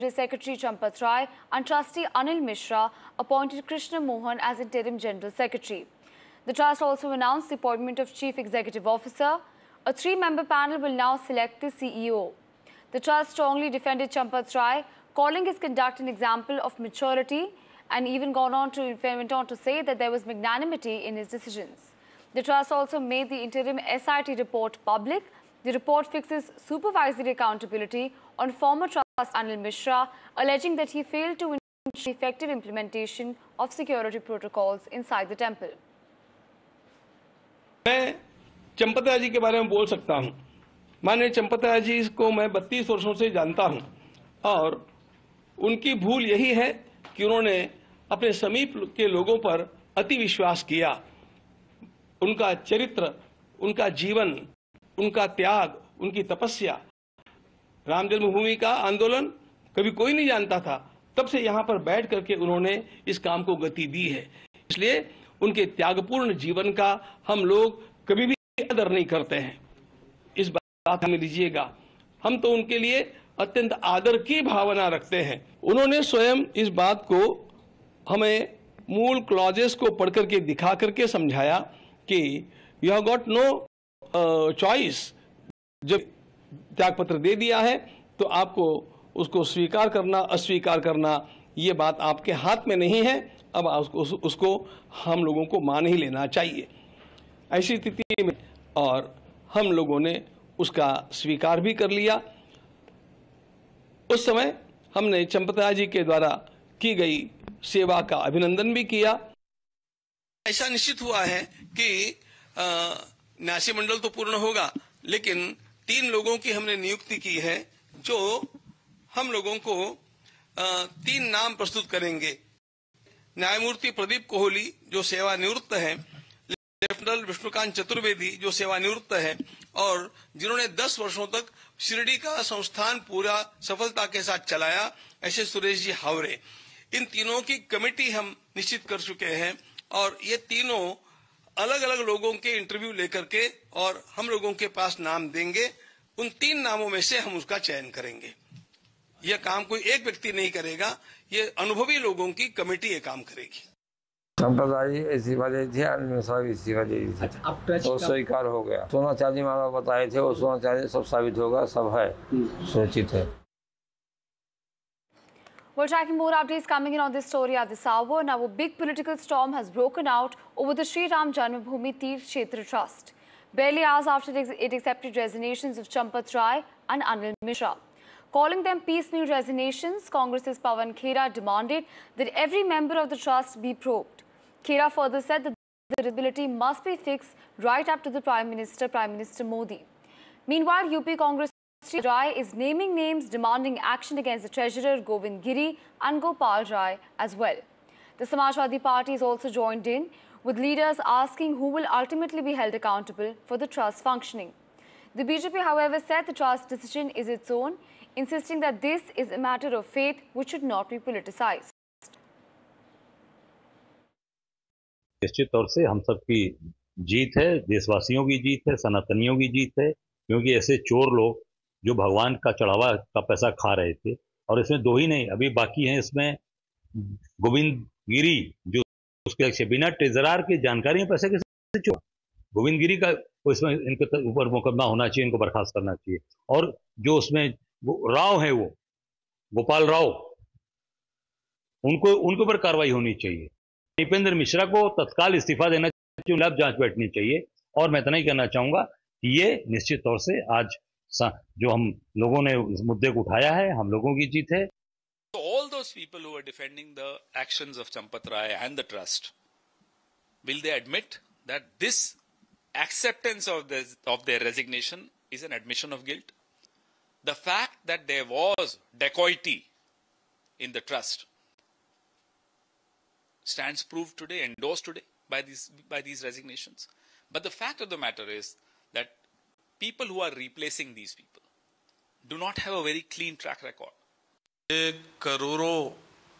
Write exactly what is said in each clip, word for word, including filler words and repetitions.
Secretary Champat Rai and trustee Anil Mishra appointed Krishna Mohan as interim General Secretary. The trust also announced the appointment of Chief Executive Officer. A three-member panel will now select the C E O. The trust strongly defended Champat Rai, calling his conduct an example of maturity, and even gone on to, went on to say that there was magnanimity in his decisions. The trust also made the interim S I T report public. The report fixes supervisory accountability on former trust Anil Mishra, alleging that he failed to ensure effective implementation of security protocols inside the temple. मैं चंपत राय जी के बारे में बोल सकता हूं। माननीय चंपत राय जी को मैं बत्तीस वर्षों से जानता हूं और उनकी भूल यही है कि उन्होंने अपने समीप के लोगों पर अति विश्वास किया। उनका चरित्र, उनका जीवन, उनका त्याग, उनकी तपस्या, राम जन्मभूमि का आंदोलन कभी कोई नहीं जानता था, तब से यहाँ पर बैठ करके उन्होंने इस काम को गति दी है। इसलिए उनके त्यागपूर्ण जीवन का हम लोग कभी भी आदर नहीं करते हैं। इस बात में लीजिएगा, हम तो उनके लिए अत्यंत आदर की भावना रखते हैं। उन्होंने स्वयं इस बात को हमें मूल क्लॉजेस को पढ़ करके दिखा करके समझाया कि you have got no choice. जब त्यागपत्र दे दिया है तो आपको उसको स्वीकार करना अस्वीकार करना ये बात आपके हाथ में नहीं है। अब उसको, उसको हम लोगों को मान ही लेना चाहिए। ऐसी स्थिति में और हम लोगों ने उसका स्वीकार भी कर लिया। उस समय हमने चंपत राय जी के द्वारा की गई सेवा का अभिनंदन भी किया। ऐसा निश्चित हुआ है कि न्यासी मंडल तो पूर्ण होगा, लेकिन तीन लोगों की हमने नियुक्ति की है जो हम लोगों को तीन नाम प्रस्तुत करेंगे। न्यायमूर्ति प्रदीप कोहली जो सेवानिवृत्त है, लेफ्टिनेंट विष्णुकांत चतुर्वेदी जो सेवानिवृत्त है और जिन्होंने दस वर्षों तक शिरडी का संस्थान पूरा सफलता के साथ चलाया, ऐसे सुरेश जी हावरे। इन तीनों की कमेटी हम निश्चित कर चुके हैं और ये तीनों अलग अलग लोगों के इंटरव्यू लेकर के और हम लोगों के पास नाम देंगे। उन तीन नामों में से हम उसका चयन करेंगे। यह काम कोई एक व्यक्ति नहीं करेगा, ये अनुभवी लोगों की कमेटी ये काम करेगी। चंपत राय इस्तीफा दे थी, अनिल मिश्रा भी इस्तीफा दे दी थी, तो स्वीकार हो गया। सोना चांदी मारा बताए थे, वो सोना चांदी सब साबित होगा, सब है, सूचित है। We're tracking more updates coming in on this story at this hour. Now, a big political storm has broken out over the Sri Ram Janmabhoomi Tirth Kshetra Trust, barely hours after it accepted resignations of Champat Rai and Anil Mishra. Calling them piecemeal resignations, Congress's Pawan Khera demanded that every member of the trust be probed. Khera further said that the responsibility must be fixed right up to the Prime Minister, Prime Minister Modi. Meanwhile, U P Congress Rai is naming names, demanding action against the Treasurer Govind Giri and Gopal Rai as well. The Samajwadi Party is also joined in, with leaders asking who will ultimately be held accountable for the trust functioning. The B J P, however, said the trust decision is its own, insisting that this is a matter of faith which should not be politicized. निश्चित तौर से हम सब की जीत है, देशवासियों की जीत है, सनातनियों की जीत है, क्योंकि ऐसे चोर लोग जो भगवान का चढ़ावा का पैसा खा रहे थे, और इसमें दो ही नहीं अभी बाकी हैं, इसमें गोविंद गिरी जो उसके बिना ट्रेजरार की जानकारी पैसे कैसे चोर, गोविंद गिरी का इसमें इनके ऊपर मुकदमा होना चाहिए, इनको बर्खास्त करना चाहिए। और जो उसमें राव है वो गोपाल राव, उनको उनके ऊपर कार्रवाई होनी चाहिए। दीपेंद्र मिश्रा को तत्काल इस्तीफा देना चाहिए, लैब जांच बैठनी चाहिए। और मैं इतना ही कहना चाहूंगा कि ये निश्चित तौर से आज जो हम लोगों ने इस मुद्दे को उठाया है, हम लोगों की जीत है। So all those people who are defending the actions of Champat Rai and the trust, will they admit that this acceptance of this, of their resignation is an admission of guilt? The fact that there was dacoity in the trust stands proved today, endorsed today by these by these resignations. But the fact of the matter is that people who are replacing these people do not have a very clean track record. करोड़ों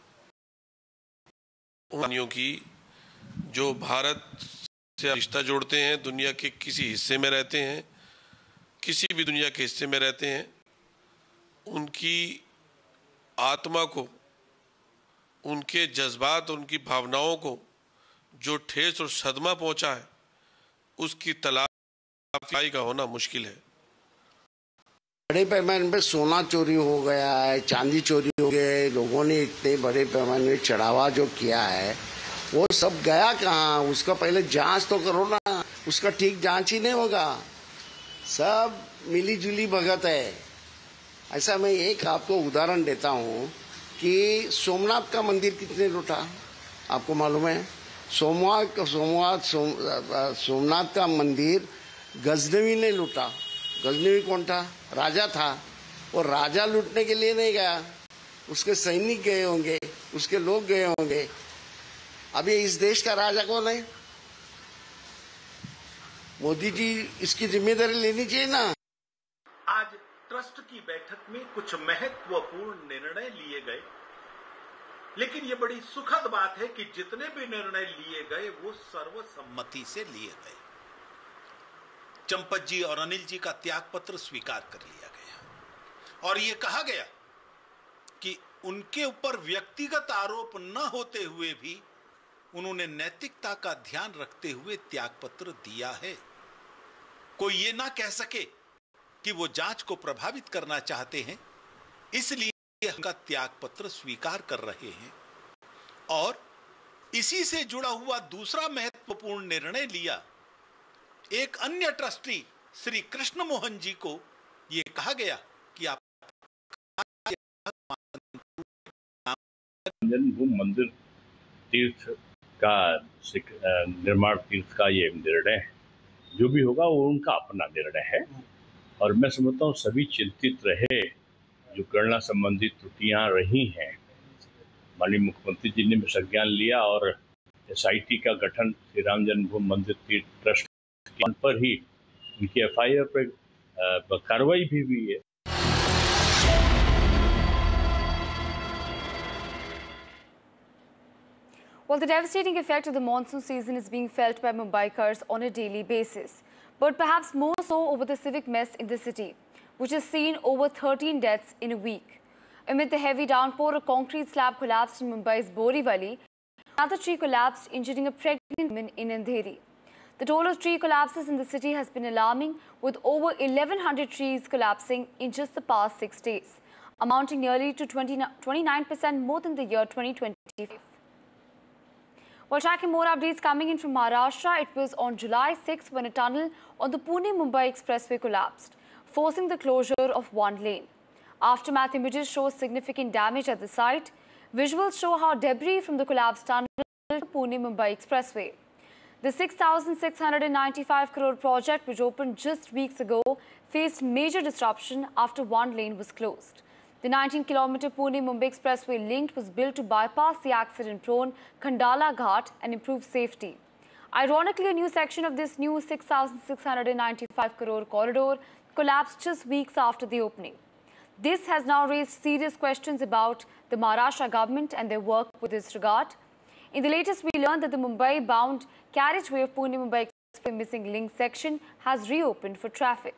वानियों की जो भारत से रिश्ता जोड़ते हैं, दुनिया के किसी हिस्से में रहते हैं, किसी भी दुनिया के हिस्से में रहते हैं, उनकी आत्मा को, उनके जज्बात, उनकी भावनाओं को जो ठेस और सदमा पहुंचा है, उसकी तलाशी का होना मुश्किल है। बड़े पैमाने पे सोना चोरी हो गया है, चांदी चोरी हो गए, लोगों ने इतने बड़े पैमाने में चढ़ावा जो किया है वो सब गया कहाँ? उसका पहले जांच तो करो ना, उसका ठीक जांच ही नहीं होगा, सब मिली जुली भगत है। ऐसा मैं एक आपको उदाहरण देता हूँ कि सोमनाथ का मंदिर कितने लूटा आपको मालूम है? सोमवार सोमवार सोम, सोमनाथ का मंदिर गजनवी ने लूटा। गजनवी कौन था? राजा था। और राजा लूटने के लिए नहीं गया, उसके सैनिक गए होंगे, उसके लोग गए होंगे। अभी इस देश का राजा कौन है? मोदी जी इसकी जिम्मेदारी लेनी चाहिए ना। आज ट्रस्ट की बैठक में कुछ महत्वपूर्ण निर्णय लिए गए, लेकिन ये बड़ी सुखद बात है कि जितने भी निर्णय लिए गए वो सर्वसम्मति से लिए गए। चंपत जी और अनिल जी का त्यागपत्र स्वीकार कर लिया गया और ये कहा गया कि उनके ऊपर व्यक्तिगत आरोप न होते हुए भी उन्होंने नैतिकता का ध्यान रखते हुए त्यागपत्र दिया है। कोई ये ना कह सके कि वो जांच को प्रभावित करना चाहते हैं, इसलिए उनका त्यागपत्र स्वीकार कर रहे हैं। और इसी से जुड़ा हुआ दूसरा महत्वपूर्ण निर्णय लिया, एक अन्य ट्रस्टी श्री कृष्ण मोहन जी को ये कहा गया कि आप जन्मभूमि मंदिर तीर्थ का निर्माण तीर्थ का ये निर्णय है, जो भी होगा वो उनका अपना निर्णय है। और मैं समझता हूँ सभी चिंतित रहे, जो गणना संबंधी त्रुटियां रही हैं, माननीय मुख्यमंत्री जी ने भी संज्ञान लिया और एस आई टी का गठन श्री राम जन्मभूमि मंदिर तीर्थ ट्रस्ट पर ही उनकी एफ आई आर पर कार्रवाई भी हुई है। Well, the devastating effect of the monsoon season is being felt by Mumbaikars on a daily basis, but perhaps more so over the civic mess in the city, which has seen over thirteen deaths in a week. Amid the heavy downpour, a concrete slab collapsed in Mumbai's Borivali. Another tree collapsed, injuring a pregnant woman in Andheri. The toll of tree collapses in the city has been alarming, with over eleven hundred trees collapsing in just the past six days, amounting nearly to twenty-nine percent more than the year twenty twenty-five. While tracking more updates coming in from Maharashtra, it was on July sixth when a tunnel on the Pune-Mumbai Expressway collapsed, forcing the closure of one lane. Aftermath images show significant damage at the site. Visuals show how debris from the collapsed tunnel to Pune-Mumbai Expressway. The six thousand six hundred ninety-five crore project, which opened just weeks ago, faced major disruption after one lane was closed. The nineteen kilometer Pune-Mumbai Expressway link was built to bypass the accident-prone Khandala Ghat and improve safety. Ironically, a new section of this new six thousand six hundred ninety-five crore corridor collapsed just weeks after the opening. This has now raised serious questions about the Maharashtra government and their work with this regard. In the latest, we learned that the Mumbai-bound carriageway of Pune-Mumbai Expressway missing link section has reopened for traffic.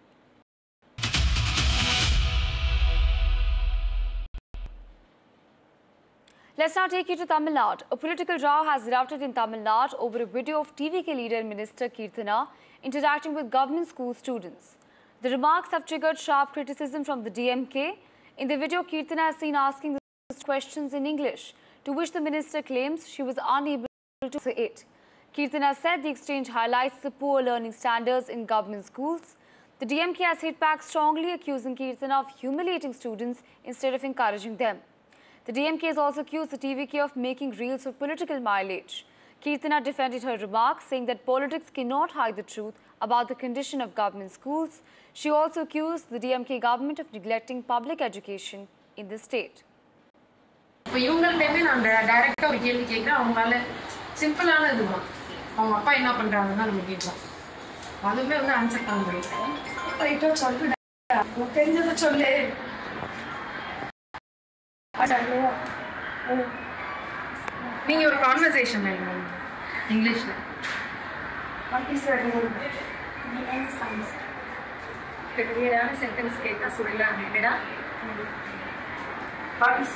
Let's now take you to Tamil Nadu. A political row has erupted in Tamil Nadu over a video of T V K leader and Minister Keerthana interacting with government school students. The remarks have triggered sharp criticism from the D M K. In the video, Keerthana is seen asking the questions in English, to which the minister claims she was unable to say it. Keerthana said the exchange highlights the poor learning standards in government schools. The D M K has hit back strongly, accusing Keerthana of humiliating students instead of encouraging them. The D M K has also accused the T V K of making reels for political mileage. Keerthana defended her remarks, saying that politics cannot hide the truth about the condition of government schools. She also accused the D M K government of neglecting public education in the state. இப்போ இவங்கள்ட்டேமே நான் டைரெக்டாக ஒரு கேள்வி கேட்குறேன். அவங்களால சிம்பிளான இதுதான், அவங்க அப்பா என்ன பண்ணுறாங்கன்னு நம்ம கேட்கலாம். அதுவுமே வந்து ஆன்சர் பண்ண முடியும். ரைட்டாக சொல்லு, தெரிஞ்சதை சொல்லு. நீங்கள் ஒரு கான்வர்சேஷன் இங்கிலீஷில் கிளியரான சென்டென்ஸ் கேட்க சொல்லலாம். என்னடா But